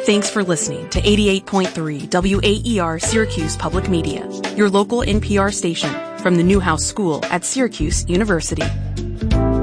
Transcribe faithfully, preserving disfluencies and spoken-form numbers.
Thanks for listening to eighty-eight point three W A E R Syracuse Public Media, your local N P R station from the Newhouse School at Syracuse University.